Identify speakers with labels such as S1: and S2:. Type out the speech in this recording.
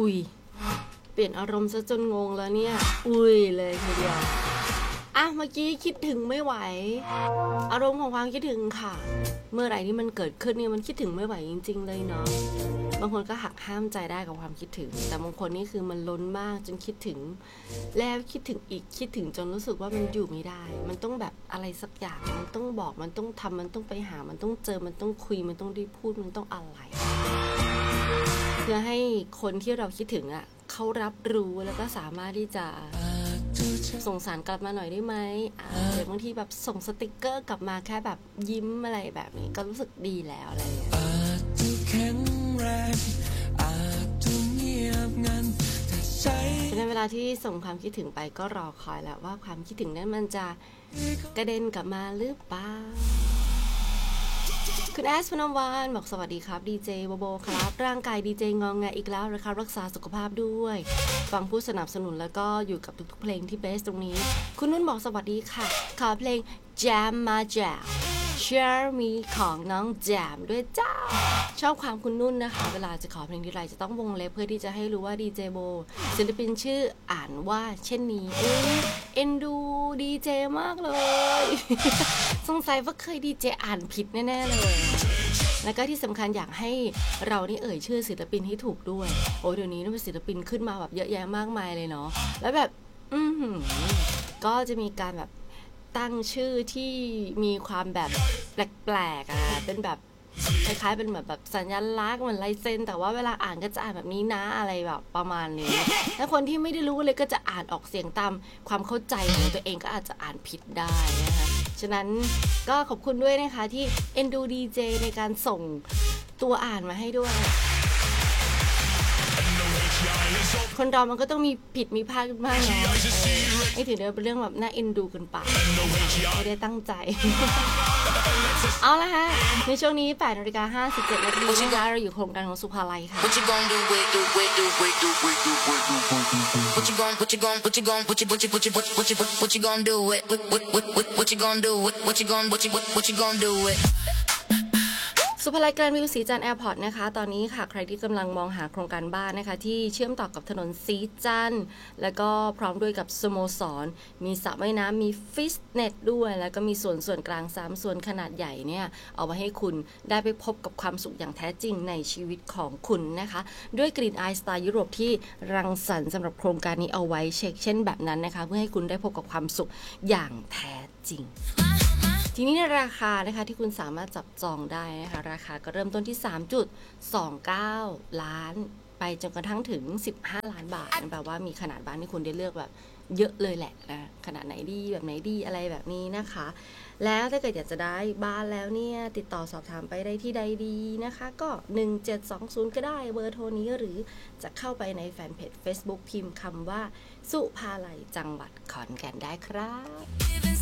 S1: อุ้ยเปลี่ยนอารมณ์ซะจนงงแล้วเนี่ยอุ้ยเลยทีเดียวเมื่อกี้คิดถึงไม่ไหวอารมณ์ของความคิดถึงค่ะเมื่อไหร่ที่มันเกิดขึ้นเนี่ยมันคิดถึงไม่ไหวจริงๆเลยเนาะบางคนก็หักห้ามใจได้กับความคิดถึงแต่บางคนนี่คือมันล้นมากจนคิดถึงแล้วคิดถึงอีกคิดถึงจนรู้สึกว่ามันอยู่ไม่ได้มันต้องแบบอะไรสักอย่างมันต้องบอกมันต้องทำมันต้องไปหามันต้องเจอมันต้องคุยมันต้องได้พูดมันต้องอะไรเพื่อให้คนที่เราคิดถึงเขารับรู้แล้วก็สามารถที่จะส่งสารกลับมาหน่อยได้ไหมหรือบางทีแบบส่งสติกเกอร์กลับมาแค่แบบยิ้มอะไรแบบนี้ก็รู้สึกดีแล้วอะไรอย่างเงี้ยในเวลาที่ส่งความคิดถึงไปก็รอคอยแล้วว่าความคิดถึงนั้นมันจะกระเด็นกลับมาหรือเปล่าคุณแอสพนมวานบอกสวัสดีครับดีเจโบโบครับร่างกายดีเจงองแงอีกแล้วนะครับรักษาสุขภาพด้วยฟังผู้สนับสนุนแล้วก็อยู่กับทุกๆเพลงที่เบสตรงนี้คุณนุ่นบอกสวัสดีค่ะขอเพลง Jam มาแจม Share Me ของน้องแจมด้วยจ้าชอบความคุณนุ่นนะคะเวลาจะขอเพลงที่ไรจะต้องวงเล็บเพื่อที่จะให้รู้ว่าดีเจโบศิลปินชื่ออ่านว่าเช่นนี้เอ็นดูดีเจมากเลยสงสัยว่าเคยดีเจอ่านผิดแน่ๆเลยแล้วก็ที่สำคัญอยากให้เรานี่เอ่ยชื่อศิลปินให้ถูกด้วยโอ้เดี๋ยวนี้นี่เป็นศิลปินขึ้นมาแบบเยอะแยะมากมายเลยเนาะแล้วแบบก็จะมีการแบบตั้งชื่อที่มีความแบบแปลกๆเป็นแบบคล้ายๆเป็นแบบสัญลักษณ์เหมือนลายเซ็นแต่ว่าเวลาอ่านก็จะอ่านแบบนี้นะอะไรแบบประมาณนี้แล้วคนที่ไม่ได้รู้เลยก็จะอ่านออกเสียงตามความเข้าใจของตัวเองก็อาจจะอ่านผิดได้นะคะฉะนั้นก็ขอบคุณด้วยนะคะที่เอ็นดูดีเจในการส่งตัวอ่านมาให้ด้วยคนเรามันก็ต้องมีผิดมีพลาดบ้างเนาะไอ้ถือเดินเป็นเรื่องแบบน่าเอ็นดูกันไปไม่ได้ตั้งใจเอาละฮะในช่วงนี้ 8:57 น.นะคะเราอยู่โครงการของสุภาลัยค่ะสุภาลัยแกรนด์วิวสีจันทร์แอร์พอร์ตนะคะตอนนี้ค่ะใครที่กำลังมองหาโครงการบ้านนะคะที่เชื่อมต่อกับถนนสีจันทร์แล้วก็พร้อมด้วยกับสโมสรมีสระว่ายน้ำมีฟิตเนสด้วยแล้วก็มีส่วนกลาง3ส่วนขนาดใหญ่เนี่ยเอาไว้ให้คุณได้ไปพบกับความสุขอย่างแท้จริงในชีวิตของคุณนะคะด้วยกลิ่นอายสไตล์ยุโรปที่รังสรรค์สำหรับโครงการนี้เอาไว้เช่นแบบนั้นนะคะเพื่อให้คุณได้พบกับความสุขอย่างแท้จริงทีนี้ในราคานะคะที่คุณสามารถจับจองได้นะคะราคาก็เริ่มต้นที่ 3.29 ล้านไปจนกระทั่งถึง15 ล้านบาทแปลว่ามีขนาดบ้านที่คุณได้เลือกแบบเยอะเลยแหละนะขนาดไหนดีแบบไหนดีอะไรแบบนี้นะคะแล้วถ้าเกิดอยากจะได้บ้านแล้วเนี่ยติดต่อสอบถามไปได้ที่ใดดีนะคะก็1720ก็ได้เบอร์โทรนี้หรือจะเข้าไปในแฟนเพจ Facebook พิมพ์คำว่าสุภาลัยจังหวัดขอนแก่นได้ครับ